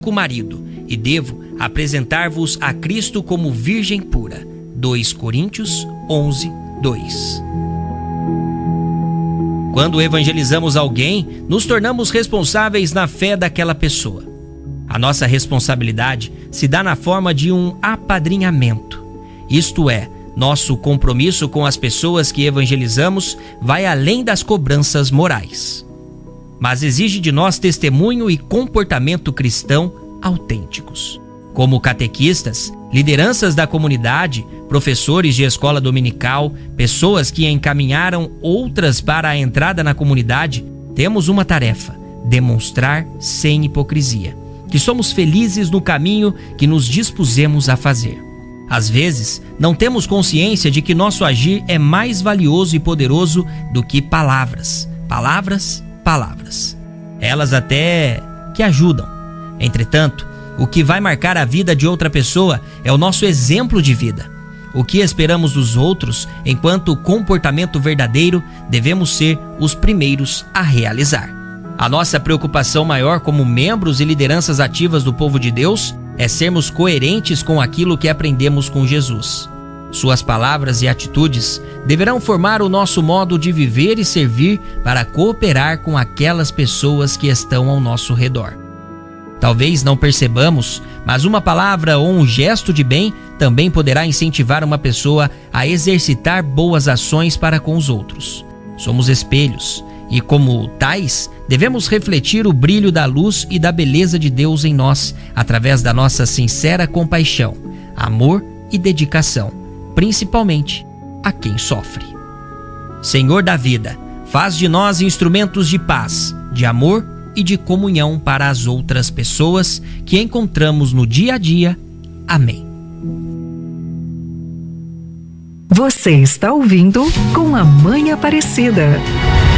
com marido, e devo apresentar-vos a Cristo como virgem pura. 2 Coríntios 11, 2. Quando evangelizamos alguém, nos tornamos responsáveis na fé daquela pessoa. A nossa responsabilidade se dá na forma de um apadrinhamento. Isto é, nosso compromisso com as pessoas que evangelizamos vai além das cobranças morais, mas exige de nós testemunho e comportamento cristão autênticos. Como catequistas, lideranças da comunidade, professores de escola dominical, pessoas que encaminharam outras para a entrada na comunidade, temos uma tarefa: demonstrar sem hipocrisia que somos felizes no caminho que nos dispusemos a fazer. Às vezes, não temos consciência de que nosso agir é mais valioso e poderoso do que palavras. Palavras. Elas até que ajudam. Entretanto, o que vai marcar a vida de outra pessoa é o nosso exemplo de vida. O que esperamos dos outros, enquanto comportamento verdadeiro, devemos ser os primeiros a realizar. A nossa preocupação maior como membros e lideranças ativas do povo de Deus é sermos coerentes com aquilo que aprendemos com Jesus. Suas palavras e atitudes deverão formar o nosso modo de viver e servir para cooperar com aquelas pessoas que estão ao nosso redor. Talvez não percebamos, mas uma palavra ou um gesto de bem também poderá incentivar uma pessoa a exercitar boas ações para com os outros. Somos espelhos e, como tais, devemos refletir o brilho da luz e da beleza de Deus em nós, através da nossa sincera compaixão, amor e dedicação, principalmente a quem sofre. Senhor da vida, faz de nós instrumentos de paz, de amor e de comunhão para as outras pessoas que encontramos no dia a dia. Amém. Você está ouvindo Com a Mãe Aparecida.